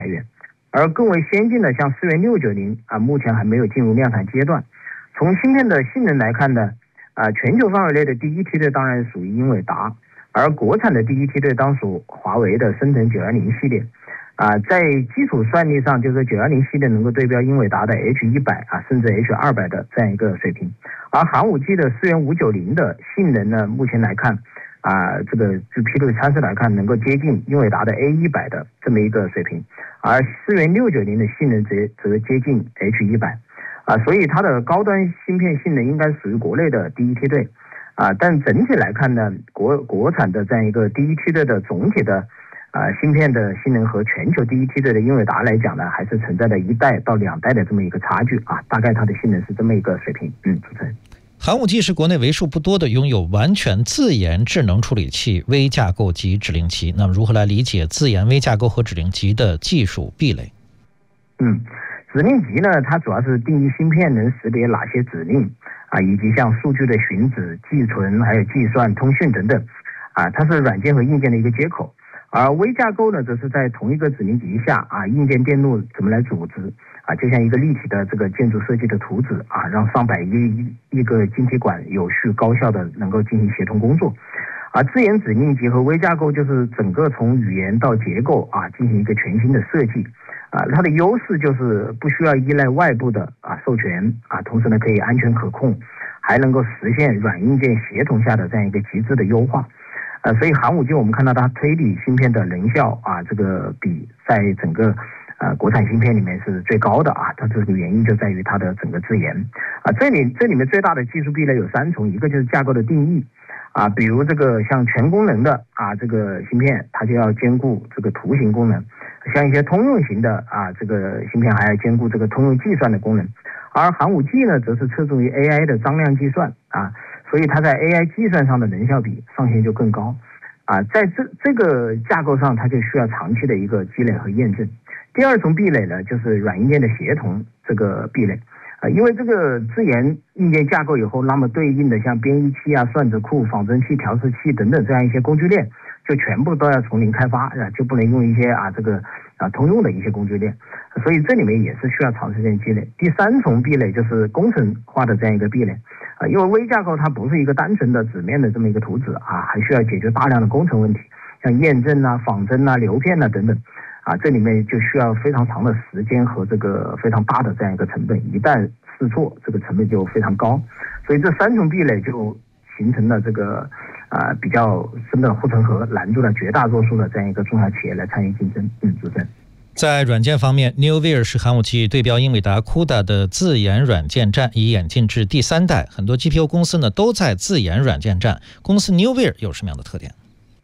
来源。而更为先进的像思源690目前还没有进入量产阶段。从芯片的性能来看呢，全球范围内的第一梯队当然属于英伟达，而国产的第一梯队当属华为的升腾910系列。在基础算力上，就是910系列能够对标英伟达的 H100甚至 H200的这样一个水平。而寒武纪的思源590的性能呢，目前来看这个就披露参数来看，能够接近英伟达的 A100的这么一个水平，而思源690的性能则接近 H100所以它的高端芯片性能应该属于国内的第一梯队但整体来看呢，国产的这样一个第一梯队的总体的芯片的性能和全球第一梯队的英伟达来讲呢，还是存在着1代到2代的这么一个差距大概它的性能是这么一个水平。主持人。 寒武纪是国内为数不多的拥有完全自研智能处理器微架构及指令集。那么如何来理解自研微架构和指令集的技术壁垒？ 指令集呢，它主要是定义芯片能识别哪些指令以及像数据的寻址、寄存、还有计算、通讯等等它是软件和硬件的一个接口。而微架构呢，则是在同一个指令集下硬件电路怎么来组织就像一个立体的这个建筑设计的图纸让上百亿个晶体管有序高效的能够进行协同工作。而自研指令集和微架构就是整个从语言到结构进行一个全新的设计它的优势就是不需要依赖外部的授权同时呢可以安全可控，还能够实现软硬件协同下的这样一个极致的优化。所以寒武纪我们看到它推理芯片的能效这个比在整个国产芯片里面是最高的它这个原因就在于它的整个自研这里面最大的技术壁垒有3重，一个就是架构的定义比如这个像全功能的这个芯片，它就要兼顾这个图形功能，像一些通用型的这个芯片还要兼顾这个通用计算的功能。而寒武纪呢，则是侧重于 AI 的张量计算所以它在 AI 计算上的能效比上限就更高在这个架构上，它就需要长期的一个积累和验证。第2重壁垒呢，就是软硬件的协同这个壁垒因为这个自研硬件架构以后，那么对应的像编译器算子库、仿真器、调试器等等这样一些工具链，就全部都要从零开发就不能用一些这个通用的一些工具链，所以这里面也是需要长时间积累。第3重壁垒就是工程化的这样一个壁垒因为微架构它不是一个单纯的纸面的这么一个图纸还需要解决大量的工程问题，像验证仿真流片等等这里面就需要非常长的时间和这个非常大的这样一个成本，一旦试错这个成本就非常高，所以这3重壁垒就形成了这个比较深的护城河，拦住了绝大多数的这样一个中小企业来参与竞争。主持人。 在软件方面 ，Neover 是寒武纪对标英伟达 CUDA 的自研软件战，已演进至第3代。很多 GPU 公司呢都在自研软件战，公司 Neover 有什么样的特点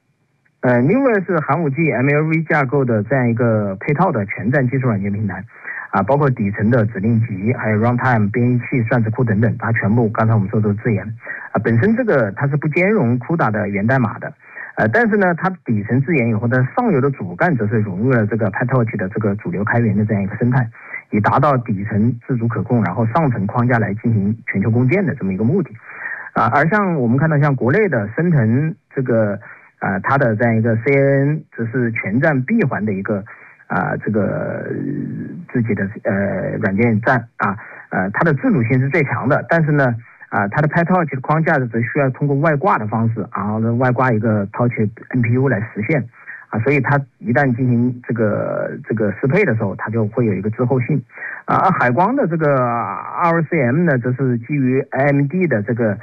？Neover 是寒武纪 MLV 架构的这样一个配套的全站技术软件平台包括底层的指令集，还有 runtime 编译器、算子库等等，它全部刚才我们说的自研本身这个它是不兼容 CUDA 的源代码的但是呢，它底层自研以后，它上游的主干则是融入了这个 PyTorch 的这个主流开源的这样一个生态，以达到底层自主可控，然后上层框架来进行全球共建的这么一个目的而像我们看到像国内的升腾这个它的这样一个 CNN 只是全站闭环的一个这个自己的软件站它的自主性是最强的，但是呢它的 PyTorch 的框架则需要通过外挂的方式然后外挂一个 Torch NPU 来实现所以它一旦进行这个适配的时候，它就会有一个滞后性而海光的这个 RCM 呢，则是基于 AMD 的这个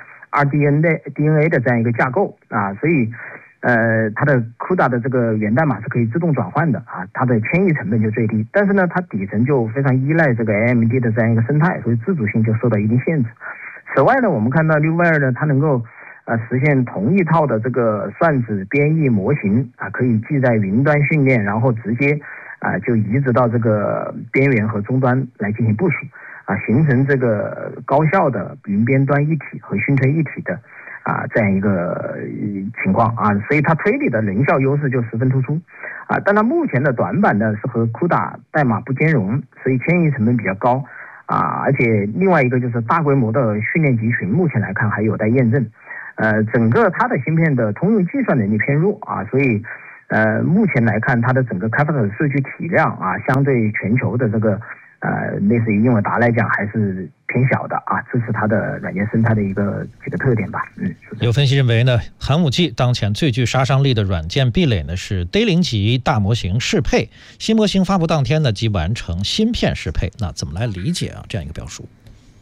RDNA 的这样一个架构所以它的 CUDA 的这个源代码是可以自动转换的它的迁移成本就最低，但是呢，它底层就非常依赖这个 AMD 的这样一个生态，所以自主性就受到一定限制。此外呢，我们看到 Neover 呢，它能够实现同一套的这个算子编译模型可以记在云端训练，然后直接就移植到这个边缘和终端来进行部署形成这个高效的云边端一体和熏吹一体的这样一个情况所以它推理的能效优势就十分突出但它目前的短板呢是和 CUDA 代码不兼容，所以迁移成本比较高而且另外一个就是大规模的训练集群，目前来看还有待验证。整个它的芯片的通用计算能力偏弱所以目前来看，它的整个开发者数据体量啊，相对全球的这个类似于英伟达来讲，还是偏小的啊，这是它的软件生态的几个特点吧。 有分析认为呢，寒武纪当前最具杀伤力的软件壁垒呢是 D0 级大模型适配，新模型发布当天呢即完成芯片适配。那怎么来理解这样一个表述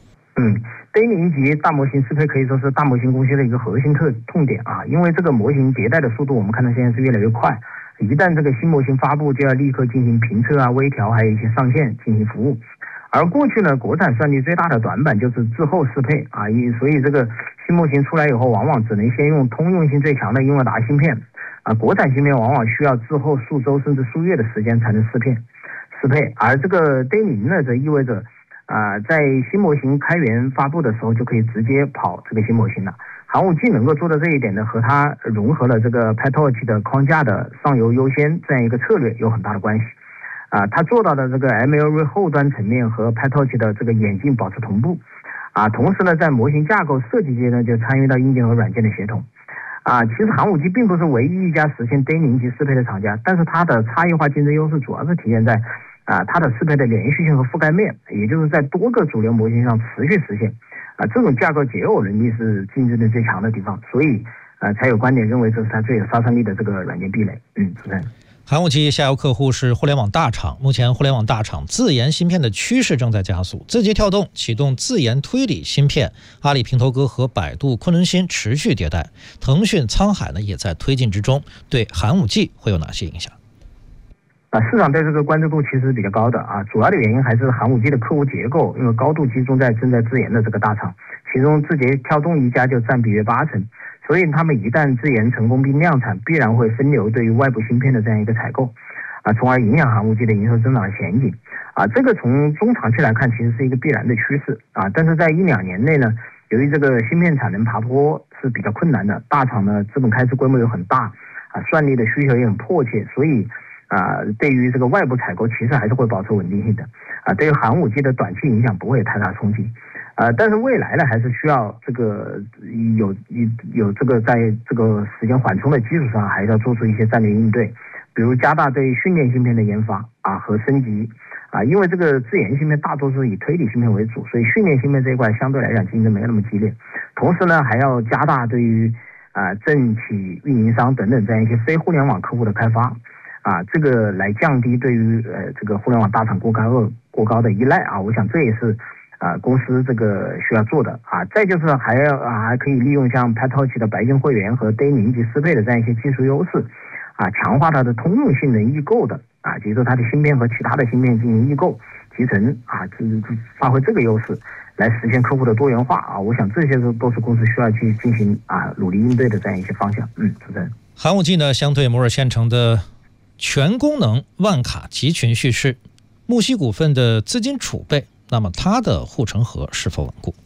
？D0 级大模型适配可以说是大模型公司的一个核心痛点啊，因为这个模型迭代的速度，我们看到现在是越来越快。一旦这个新模型发布，就要立刻进行评测啊、微调，还有一些上线进行服务。而过去呢，国产算力最大的短板就是滞后适配啊，所以这个新模型出来以后，往往只能先用通用性最强的英伟达芯片啊，国产芯片往往需要滞后数周甚至数月的时间才能适配。而这个 D0 呢，则意味着在新模型开源发布的时候就可以直接跑这个新模型了。寒武纪能够做到这一点呢，和它融合了这个 PyTorch 的框架的上游优先这样一个策略有很大的关系。它做到的这个 MLV 后端层面和 PyTorch 的这个演进保持同步。同时呢，在模型架构设计阶段就参与到硬件和软件的协同。其实寒武纪并不是唯一一家实现 D0 级适配的厂家，但是它的差异化竞争优势主要是体现在它的适配的连续性和覆盖面，也就是在多个主流模型上持续实现。这种架构解耦能力是竞争力最强的地方，所以才有观点认为这是它最有杀伤力的这个软件壁垒。主持人。 寒武纪下游客户是互联网大厂，目前互联网大厂自研芯片的趋势正在加速，字节跳动启动自研推理芯片，阿里平头哥和百度昆仑芯持续迭代，腾讯沧海呢也在推进之中，对寒武纪会有哪些影响？ 市场对这个关注度其实比较高的主要的原因还是寒武纪的客户结构，因为高度集中在正在自研的这个大厂，其中字节跳动一家就占比约80%，所以他们一旦自研成功并量产，必然会分流对于外部芯片的这样一个采购从而影响寒武纪的营收增长的前景这个从中长期来看其实是一个必然的趋势但是在1-2年内呢，由于这个芯片产能爬坡是比较困难的，大厂呢资本开支规模又很大算力的需求也很迫切，所以对于这个外部采购其实还是会保持稳定性的对于寒武纪的短期影响不会有太大冲击但是未来呢还是需要这个有这个在这个时间缓冲的基础上，还是要做出一些战略应对，比如加大对训练芯片的研发和升级因为这个自研芯片大多是以推理芯片为主，所以训练芯片这一块相对来讲竞争没有那么激烈。同时呢，还要加大对于政企运营商等等这样一些非互联网客户的开发这个来降低对于这个互联网大厂过高的依赖我想这也是公司这个需要做的再就是还可以利用像 PyTorch 的白金会员和 D0 级适配的这样一些技术优势强化它的通用性能异构的就是说它的芯片和其他的芯片进行异构集成发挥这个优势来实现客户的多元化我想这些都是公司需要去进行努力应对的这样一些方向。主持人。 寒武纪呢，相对摩尔线程的全功能万卡集群叙事，木西股份的资金储备，那么它的护城河是否稳固？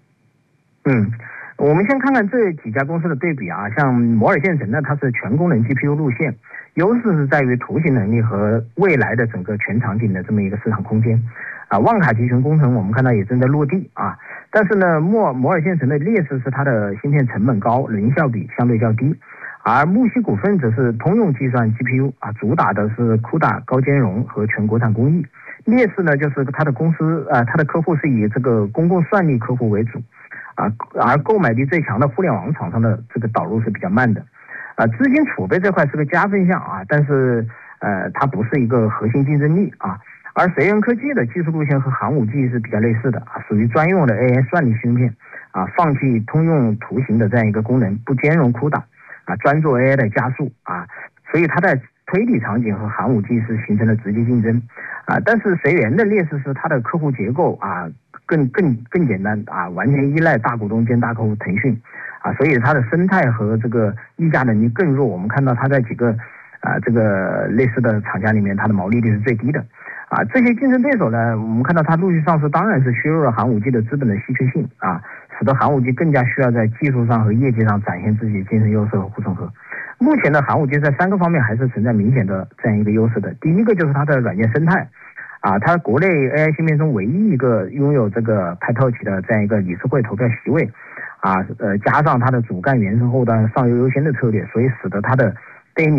我们先看看这几家公司的对比像摩尔线程呢，它是全功能 GPU 路线，优势是在于图形能力和未来的整个全场景的这么一个市场空间万卡集群工程我们看到也正在落地但是呢摩尔线程的劣势是它的芯片成本高，能效比相对较低，而木西股份则是通用计算 GPU 主打的是 CUDA 高兼容和全国产工艺，劣势呢就是它的公司它的客户是以这个公共算力客户为主而购买力最强的互联网厂商的这个导入是比较慢的资金储备这块是个加分项但是它不是一个核心竞争力而随缘科技的技术路线和寒武纪是比较类似的属于专用的 AI 算力芯片放弃通用图形的这样一个功能，不兼容 CUDA专做 AI 的加速所以它在推理场景和寒武纪是形成了直接竞争但是随缘的劣势是它的客户结构更简单完全依赖大股东兼大客户腾讯所以它的生态和这个议价能力更弱。我们看到它在几个这个类似的厂家里面，它的毛利率是最低的这些竞争对手呢，我们看到它陆续上市，当然是削弱了寒武纪的资本的稀缺性使得寒武纪更加需要在技术上和业绩上展现自己竞争优势和护城河。目前的寒武纪在3个方面还是存在明显的这样一个优势的。第一个就是它的软件生态它国内 AI 芯片中唯一一个拥有这个 PyTorch 的这样一个理事会投票席位加上它的主干原生后端上游优先的策略，所以使得它的D0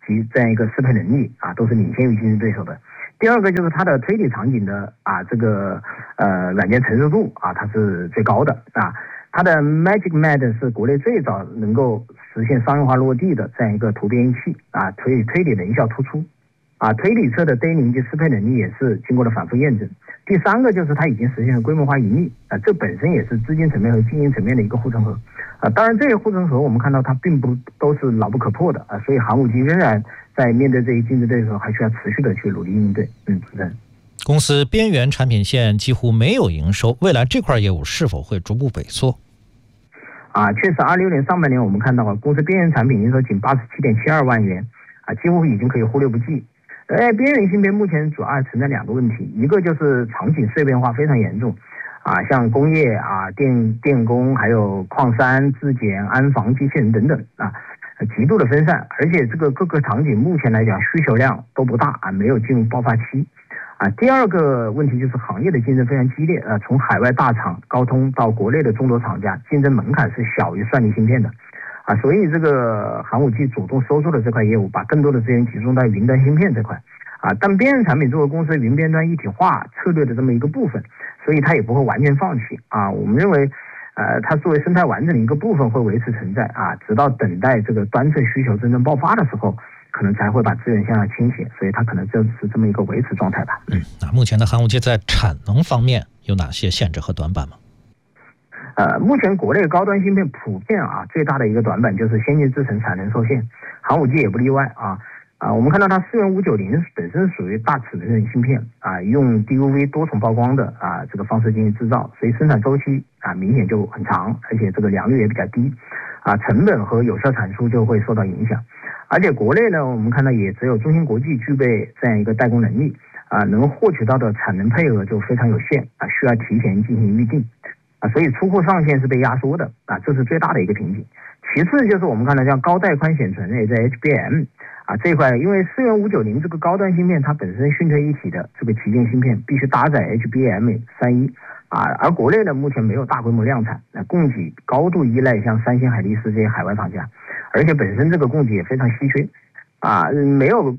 及这样一个适配能力都是领先于竞争对手的。第二个就是它的推理场景的这个软件成熟度它是最高的它的 MagicMed 是国内最早能够实现商业化落地的这样一个图编译器推理能效突出推理侧的堆零及适配能力也是经过了反复验证。第三个就是它已经实现了规模化盈利这本身也是资金层面和经营层面的一个护城河当然这些护城河我们看到它并不都是牢不可破的所以寒武纪仍然在面对这一竞争对手还需要持续的去努力应对。主持人， 公司边缘产品线几乎没有营收，未来这块业务是否会逐步萎缩？ 确实26年上半年我们看到公司边缘产品营收仅87.72万元几乎已经可以忽略不计。边缘芯片目前主要存在两个问题，一个就是场景碎片化非常严重像工业电工还有矿山质检安防机器人等等极度的分散，而且这个各个场景目前来讲需求量都不大没有进入爆发期第二个问题就是行业的竞争非常激烈从海外大厂高通到国内的众多厂家，竞争门槛是小于算力芯片的所以这个寒武纪主动收缩了这块业务，把更多的资源集中在云端芯片这块但边缘产品作为公司云边端一体化策略的这么一个部分，所以它也不会完全放弃我们认为它作为生态完整的一个部分会维持存在直到等待这个端侧需求真正爆发的时候，可能才会把资源向下倾斜，所以它可能就是这么一个维持状态吧。 那目前的寒武纪在产能方面有哪些限制和短板吗？ 目前国内高端芯片普遍最大的一个短板就是先进制程产能受限，寒武纪也不例外我们看到它思源590本身属于大尺寸芯片用 DUV 多重曝光的这个方式进行制造，所以生产周期明显就很长，而且这个良率也比较低成本和有效产出就会受到影响。而且国内呢，我们看到也只有中芯国际具备这样一个代工能力能获取到的产能配额就非常有限需要提前进行预定所以出货上限是被压缩的这是最大的一个瓶颈。其次就是我们看到像高带宽显存也在 HBM这一块，因为思源590这个高端芯片它本身讯推一体的这个旗舰芯片必须搭载 HBM31而国内呢目前没有大规模量产供给高度依赖像三星、海力士这些海外厂家，而且本身这个供给也非常稀缺没有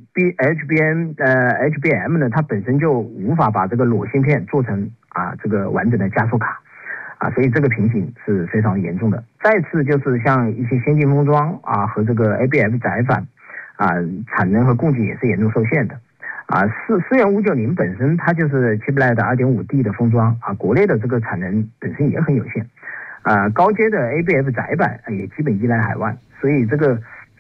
HBM 呢，它本身就无法把这个裸芯片做成这个完整的加速卡所以这个瓶颈是非常严重的。再次就是像一些先进封装和这个 ABF 载板产能和供给也是严重受限的思源590本身它就是 Chiplet 2.5D 的封装国内的这个产能本身也很有限高阶的 ABF 载板也基本依赖海外，所以这个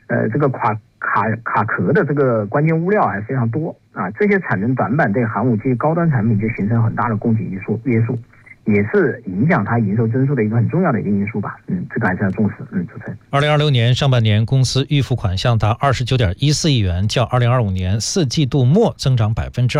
卡壳的这个关键物料还非常多这些产能短板对寒武纪高端产品就形成很大的供给约束，也是影响它营收增速的一个很重要的一个因素吧。这个还是要重视。主持人 ，2026年上半年公司预付款项达29.14亿元，较2025年4季度末增长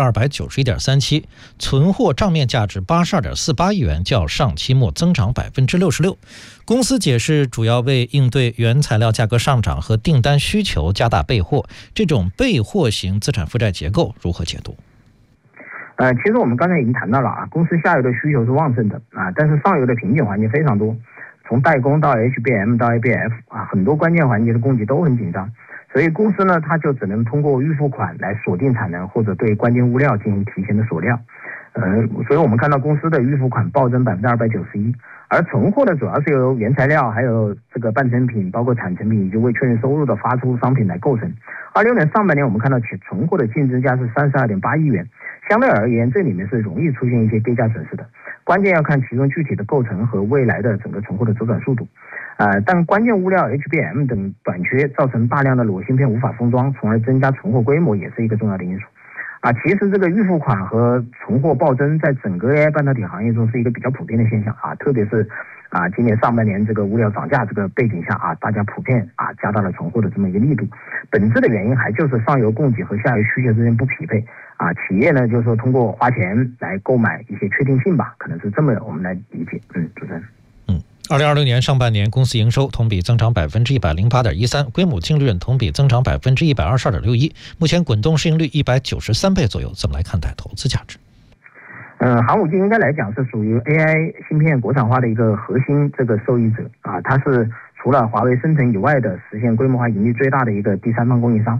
291.37%，存货账面价值82.48亿元，较上期末增长66%。公司解释，主要为应对原材料价格上涨和订单需求加大备货，这种备货型资产负债结构如何解读？ 其实我们刚才已经谈到了公司下游的需求是旺盛的但是上游的瓶颈环节非常多，从代工到 HBM 到 ABF 很多关键环节的供给都很紧张，所以公司呢它就只能通过预付款来锁定产能，或者对关键物料进行提前的锁料。所以我们看到公司的预付款暴增291%，而存货呢主要是由原材料还有这个半成品包括产成品以及未确认收入的发出商品来构成。26年上半年我们看到其存货的净增加是32.8亿元，相对而言这里面是容易出现一些跌价损失的，关键要看其中具体的构成和未来的整个存货的周转速度。但关键物料 HBM 等短缺造成大量的裸芯片无法封装，从而增加存货规模也是一个重要的因素。其实这个预付款和存货暴增在整个 AI 半导体行业中是一个比较普遍的现象特别是今年上半年这个物料涨价这个背景下大家普遍加大了存货的这么一个力度。本质的原因还就是上游供给和下游需求之间不匹配企业呢就是说通过花钱来购买一些确定性吧，可能是这么我们来理解。主持人。 2026年上半年公司营收同比增长108.13%，规模净利润同比增长122.61%，目前滚动市盈率193倍左右，怎么来看待投资价值？ 寒武纪应该来讲是属于 AI 芯片国产化的一个核心这个受益者它是除了华为、深成以外的实现规模化盈利最大的一个第三方供应商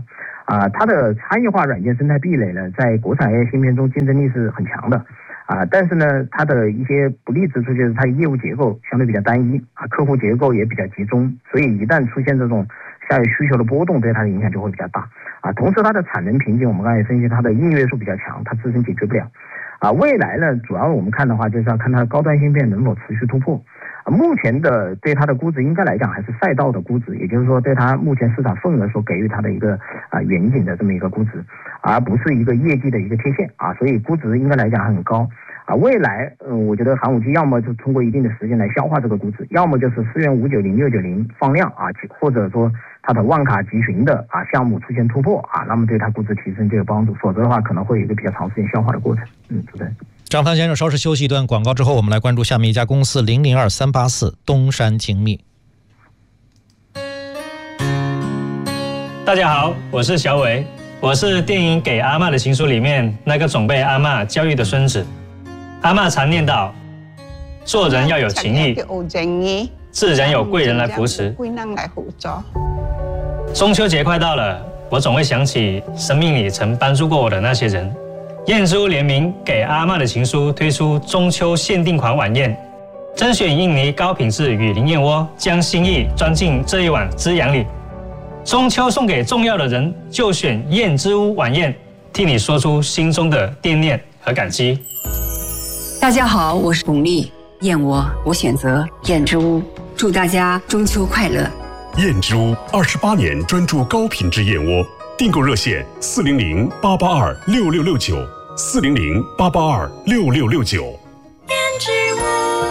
它的差异化软件生态壁垒呢，在国产 AI 芯片中竞争力是很强的。但是呢，它的一些不利之处就是它的业务结构相对比较单一客户结构也比较集中，所以一旦出现这种下游需求的波动，对它的影响就会比较大同时它的产能瓶颈，我们刚才也分析，它的硬约束比较强，它自身解决不了未来呢，主要我们看的话，就是要看它的高端芯片能否持续突破目前的对它的估值应该来讲还是赛道的估值，也就是说对它目前市场份额所给予它的一个远景的这么一个估值，而不是一个业绩的一个贴现所以估值应该来讲很高未来我觉得寒武纪要么就通过一定的时间来消化这个估值，要么就是4元590、690放量或者说它的万卡集群的项目出现突破那么对它估值提升就有帮助，否则的话可能会有一个比较长时间消化的过程。主持人。 张帆先生，稍事休息一段广告之后，我们来关注下面一家公司002384东山精密。 大家好，我是小伟，我是电影《给阿嬷的情书》里面那个总被阿嬷教育的孙子。阿嬷常念叨，做人要有情义，自然有贵人来扶持。中秋节快到了，我总会想起生命里曾帮助过我的那些人。燕之屋联名给阿嬷的情书推出中秋限定款晚宴，甄选印尼高品质雨林燕窝，将心意装进这一碗滋养里。中秋送给重要的人，就选燕之屋晚宴，替你说出心中的惦念和感激。 大家好，我是巩俐，燕窝我选择燕之屋，祝大家中秋快乐。 燕之屋28年专注高品质燕窝，订购热线400-882-6669，400-882-6669。 燕之屋。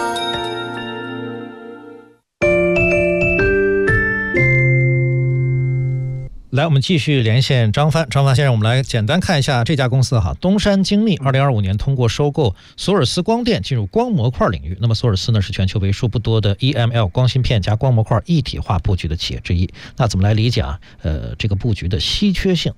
来，我们继续连线张帆先生，我们来简单看一下这家公司东山精密2025年通过收购索尔斯光电进入光模块领域。那么索尔斯呢是全球为数不多的 EML 光芯片加光模块一体化布局的企业之一。那怎么来理解这个布局的稀缺性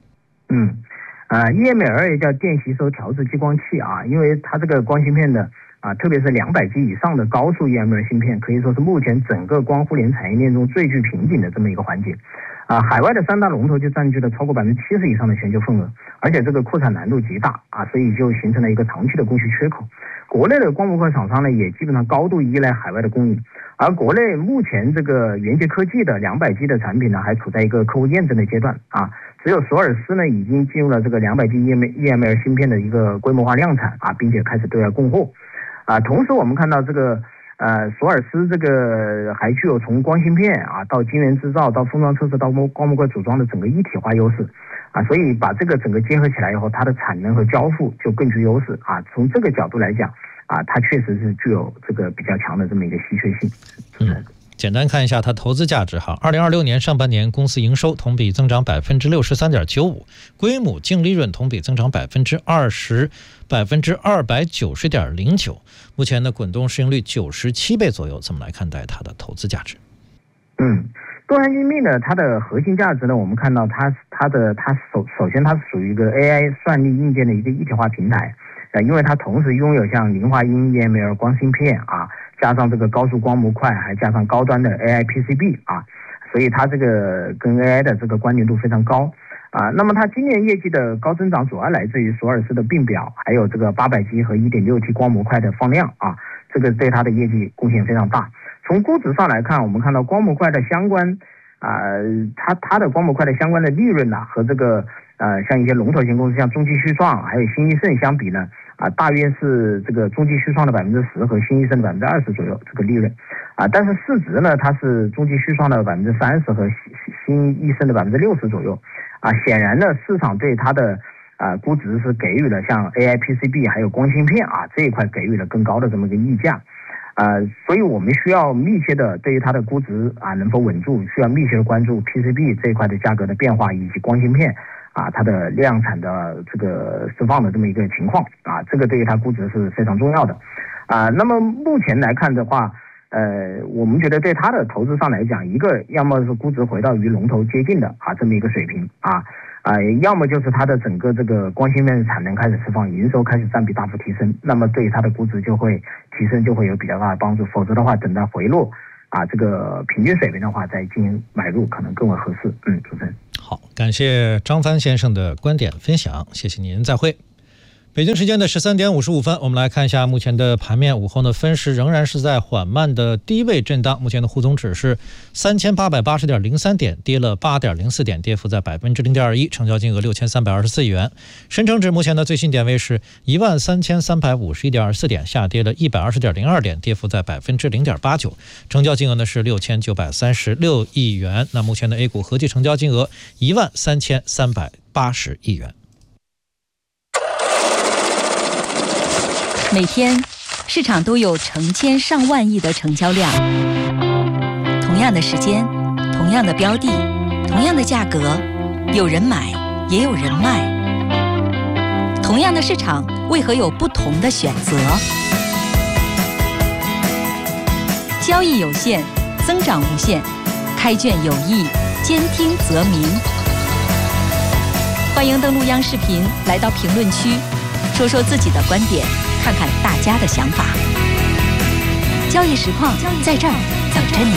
？EML 也叫电吸收调制激光器因为它这个光芯片的特别是200G 以上的高速 EML 芯片，可以说是目前整个光互联产业链中最具瓶颈的这么一个环节。海外的3大龙头就占据了超过70%以上的全球份额，而且这个扩产难度极大所以就形成了一个长期的供需缺口。国内的光模块厂商呢，也基本上高度依赖海外的供应，而国内目前这个元杰科技的200G 的产品呢，还处在一个客户验证的阶段只有索尔斯呢，已经进入了这个200G EML 芯片的一个规模化量产并且开始对外供货同时我们看到这个索尔斯这个还具有从光芯片到晶圆制造到封装测试到光模块组装的整个一体化优势所以把这个整个结合起来以后，它的产能和交付就更具优势从这个角度来讲它确实是具有这个比较强的这么一个稀缺性。 简单看一下它投资价值2026年上半年公司营收同比增长 63.95%， 规模净利润同比增长 290.09%， 目前的滚动市盈率97倍左右。怎么来看待它的投资价值？ 东山精密呢，它的核心价值呢，我们看到它首先它是属于一个 AI 算力硬件的一个一体化平台因为它同时拥有像磷化铟 EML 光芯片加上这个高速光模块，还加上高端的 AI PCB所以它这个跟 AI 的这个关联度非常高那么它今年业绩的高增长主要来自于索尔斯的并表，还有这个800G 和 1.6T 光模块的放量这个对它的业绩贡献非常大。从估值上来看，我们看到光模块的相关它的光模块的相关的利润和这个像一些龙头型公司像中基旭创还有新一盛相比呢大约是这个中基旭创的 10% 和新一盛的 20% 左右这个利润但是市值呢，它是中基旭创的 30% 和新一盛的 60% 左右显然呢，市场对它的估值是给予了像 AI PCB 还有光芯片这一块给予了更高的这么一个溢价所以我们需要密切的对于它的估值能否稳住，需要密切的关注 PCB 这一块的价格的变化，以及光芯片它的量产的这个释放的这么一个情况这个对于它估值是非常重要的那么目前来看的话我们觉得对它的投资上来讲，一个要么是估值回到与龙头接近的这么一个水平要么就是它的整个这个光芯片产能开始释放，营收开始占比大幅提升，那么对它的估值就会提升，就会有比较大的帮助。否则的话，等到回落这个平均水平的话再进行买入可能更为合适。主持人。 好，感谢张帆先生的观点分享，谢谢您，再会。北京时间的13点55分，我们来看一下目前的盘面。午后的分时仍然是在缓慢的低位震荡，目前的沪综指是3880.03点，跌了8.04点，跌幅在0.21%，成交金额6324亿元。深成指目前的最新点位是13351.24点，下跌了120.02点，跌幅在0.89%，成交金额呢是6936亿元。那目前的 A 股合计成交金额13380亿元。 每天市场都有成千上万亿的成交量，同样的时间，同样的标的，同样的价格，有人买也有人卖。同样的市场，为何有不同的选择？交易有限，增长无限，开卷有益，兼听则明。欢迎登录央视频，来到评论区说说自己的观点，看看大家的想法。交易实况在这儿等着你。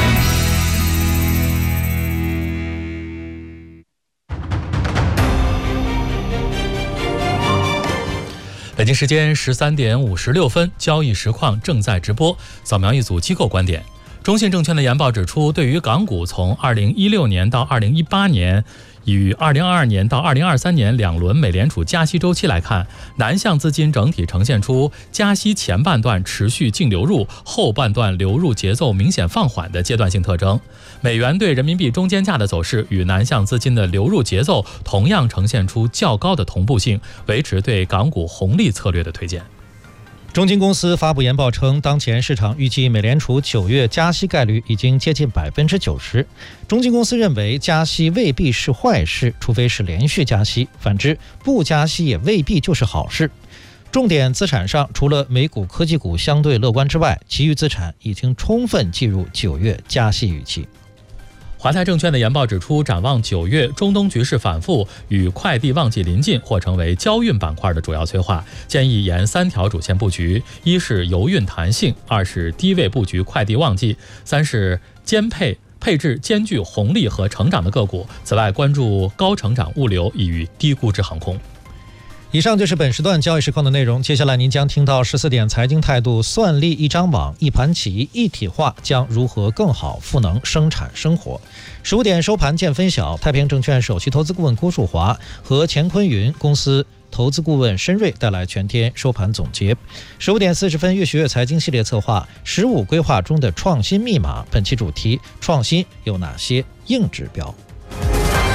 北京时间13点56分，交易实况正在直播。扫描一组机构观点。中信证券的研报指出，对于港股从2016年到2018年与2022年到2023年2轮美联储加息周期来看，南向资金整体呈现出加息前半段持续净流入，后半段流入节奏明显放缓的阶段性特征。美元对人民币中间价的走势与南向资金的流入节奏同样呈现出较高的同步性，维持对港股红利策略的推荐。 中金公司发布研报称，当前市场预计美联储9月加息概率已经接近90%。中金公司认为，加息未必是坏事，除非是连续加息，反之不加息也未必就是好事。重点资产上，除了美股科技股相对乐观之外，其余资产已经充分计入9月加息预期。 华泰证券的研报指出，展望9月，中东局势反复与快递旺季临近或成为交运板块的主要催化，建议沿3条主线布局：一是油运弹性，二是低位布局快递旺季，三是配置兼具红利和成长的个股。此外，关注高成长物流与低估值航空。 以上就是本时段交易实况的内容，接下来您将听到14点财经态度，算力一张网，一盘棋，一体化将如何更好赋能生产生活。15点收盘见分晓，太平证券首席投资顾问郭树华和乾坤云公司投资顾问申瑞带来全天收盘总结。15点40分，越学越财经系列策划15规划中的创新密码，本期主题：创新有哪些硬指标？